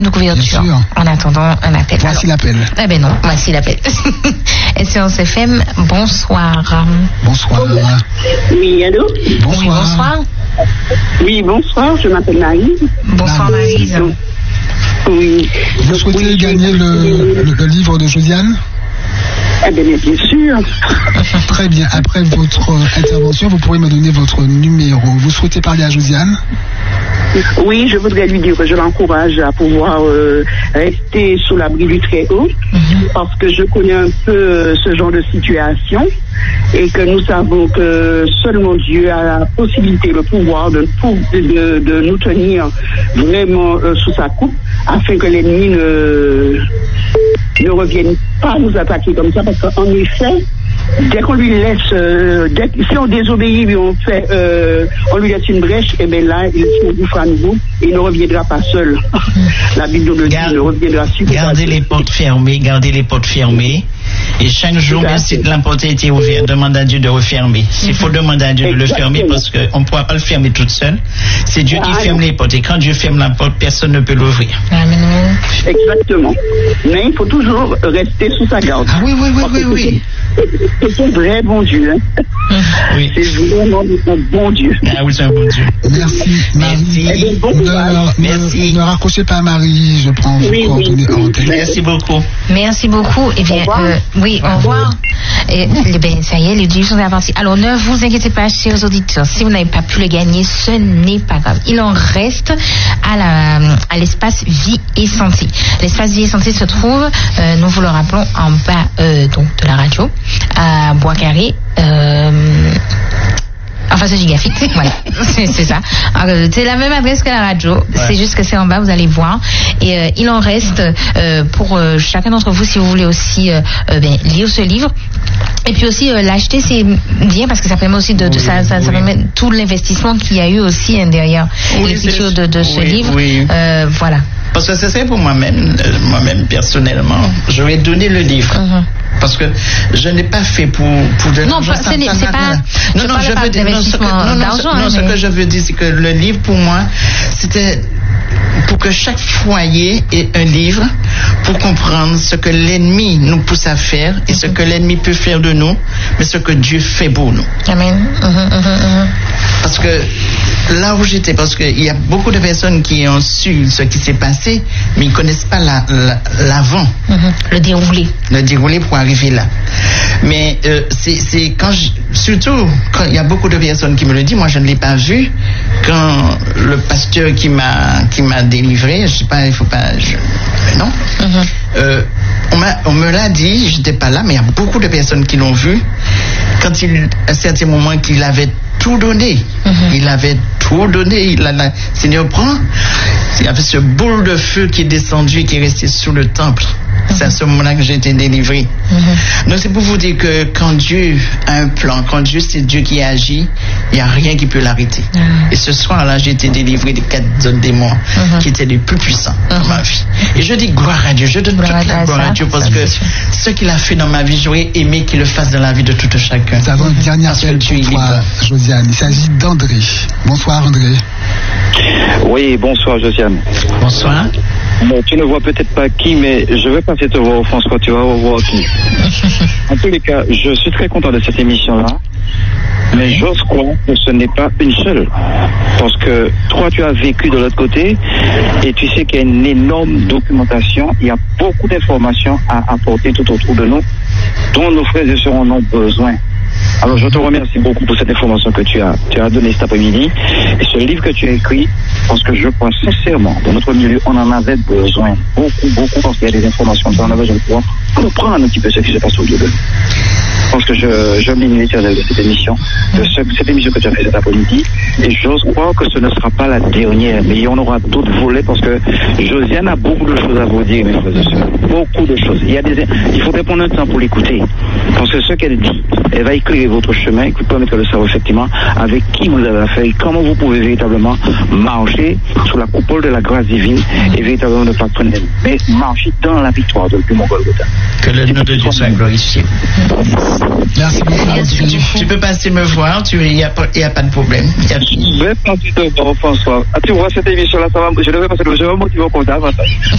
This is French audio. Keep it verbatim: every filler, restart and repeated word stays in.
de couverture. En attendant un appel. Voici Alors, l'appel. Eh ben non, voici l'appel. Espérance F M, bonsoir. Bonsoir. Oui, allô? Bonsoir. Oui, bonsoir. Oui, bonsoir, je m'appelle Marie. Bonsoir Maryse. Oui. Vous souhaitez oui, gagner le, le, le livre de Josiane? Eh bien, bien sûr. Très bien. Après votre intervention, vous pourrez me donner votre numéro. Vous souhaitez parler à Josiane? Oui, je voudrais lui dire que je l'encourage à pouvoir euh, rester sous l'abri du Très-Haut, mm-hmm. parce que je connais un peu euh, ce genre de situation et que nous savons que seulement Dieu a la possibilité, le pouvoir de, de, de nous tenir vraiment euh, sous sa coupe afin que l'ennemi ne, ne revienne pas nous attaquer comme ça, parce qu'en effet, dès qu'on lui laisse, euh, dès, si on désobéit, lui on fait, euh, on lui laisse une brèche, et bien là, il se bouffera à nouveau et il ne reviendra pas seul. La Bible nous dit qu'il ne reviendra sur. Gardez les portes fermées, gardez les portes fermées. Et chaque jour, même si la porte a été ouverte, demande à Dieu de refermer. S'il faut demander à Dieu de le fermer, parce qu'on ne pourra pas le fermer toute seule. C'est Dieu qui ah, ferme non. les portes. Et quand Dieu ferme la porte, personne ne peut l'ouvrir. Amen. Exactement. Mais il faut toujours rester sous sa garde. Ah oui, oui, oui, oui, oui. C'est un vrai bon Dieu. Hein. Oui. C'est vraiment un bon Dieu. Ah oui, c'est un bon Dieu. Merci, Marie. Merci. Bon ne, Merci. Ne, ne raccrochez pas Marie, je prends vos oui, coordonnées oui. en tête. Merci beaucoup. Merci beaucoup. Eh bien, euh, oui, au revoir. Et, eh bien, ça y est, les dix sont partis. Alors, ne vous inquiétez pas, chers auditeurs. Si vous n'avez pas pu le gagner, ce n'est pas grave. Il en reste à la, à l'espace Vie et Santé. L'espace Vie et Santé se trouve, euh, nous vous le rappelons, en bas, euh, donc, de la radio, à Bois-Carré, euh, Enfin, c'est Gigafix, voilà, c'est, c'est ça. Alors, c'est la même adresse que la radio, ouais. C'est juste que c'est en bas, vous allez voir. Et euh, il en reste euh, pour euh, chacun d'entre vous, si vous voulez aussi euh, euh, ben, lire ce livre. Et puis aussi euh, l'acheter, c'est bien parce que ça permet aussi de, de oui, ça, ça, oui. ça permet tout l'investissement qu'il y a eu aussi hein, derrière oui, l'écriture de, de ce oui, livre. Oui. Euh, voilà. Parce que c'est ça pour moi-même, euh, moi-même personnellement, je vais donner le livre. Mm-hmm. Parce que je n'ai pas fait pour, pour de non, l'argent. Pas, c'est, c'est pas, non, non, je veux dire, non, ce que, non, non, ce, non, ce que je veux dire, c'est que le livre, pour moi, c'était pour que chaque foyer ait un livre pour comprendre ce que l'ennemi nous pousse à faire et ce que l'ennemi peut faire de nous, mais ce que Dieu fait pour nous. Amen. Uh-huh, uh-huh. Parce que là où j'étais, parce qu'il y a beaucoup de personnes qui ont su ce qui s'est passé, mais ils ne connaissent pas la, la, l'avant. Uh-huh. Le déroulé. Le déroulé pour arriver là. Mais euh, c'est, c'est quand je, surtout quand il y a beaucoup de personnes qui me le disent, moi je ne l'ai pas vu, quand le pasteur qui m'a qui m'a délivré, je sais pas, il faut pas, je, non, uh-huh. euh, on m'a, on me l'a dit, j'étais pas là, mais il y a beaucoup de personnes qui l'ont vu, quand il, à certains moments qu'il avait tout donné, uh-huh. il avait tout donné, il a, la, Seigneur prend, il y avait ce boule de feu qui est descendu et qui est resté sous le temple. C'est à ce moment-là que j'ai été délivré. Mm-hmm. Donc c'est pour vous dire que quand Dieu a un plan, quand Dieu c'est Dieu qui agit, il n'y a rien qui peut l'arrêter. Mm-hmm. Et ce soir-là, j'ai été délivré des quatre autres démons mm-hmm. qui étaient les plus puissants mm-hmm. dans ma vie. Et je dis gloire à Dieu, je donne gloire toute la gloire à Dieu parce que ce qu'il a fait dans ma vie, j'aurais aimé qu'il le fasse dans la vie de tout chacun. Nous avons une dernière appel pour toi, Josiane. Il s'agit d'André. Bonsoir André. Oui, bonsoir Josiane. Bonsoir. Bon, tu ne vois peut-être pas qui, mais je vais passer te voir, François, tu vas voir qui. En tous les cas, je suis très content de cette émission-là, mais j'ose croire que ce n'est pas une seule. Parce que toi, tu as vécu de l'autre côté, et tu sais qu'il y a une énorme documentation, il y a beaucoup d'informations à apporter tout autour de nous, dont nos frères et sœurs en ont besoin. Alors je te remercie beaucoup pour cette information que tu as, tu as donnée cet après-midi. Et ce livre que tu as écrit, parce que je crois sincèrement, dans notre milieu, on en avait besoin. Beaucoup, beaucoup, parce qu'il y a des informations, on en a besoin de pouvoir comprendre un petit peu ce qui se passe autour de nous. Je pense que je, je bénis l'éternel de cette émission, de ce, cette émission que tu as fait cet après-midi. Et j'ose croire que ce ne sera pas la dernière, mais il y en aura d'autres volets parce que Josiane a beaucoup de choses à vous dire, mes frères et sœurs. Beaucoup de choses. Il y a des, il faudrait prendre un temps pour l'écouter. Parce que ce qu'elle dit, elle va éclairer votre chemin et vous permettre de savoir effectivement avec qui vous avez affaire et comment vous pouvez véritablement marcher sous la coupole de la grâce divine et véritablement ne pas prendre, mais marcher dans la victoire de, du Mont Golgotha. Que le nom de Dieu soit glorifié. Merci beaucoup. Merci Tu, tu peux passer me voir, il n'y a, pas- y a pas de problème. Y a- Je vais passer te voir, François. Ah, tu vois cette émission-là, ça va, je devrais passer le jeu, moi qui vais au contact.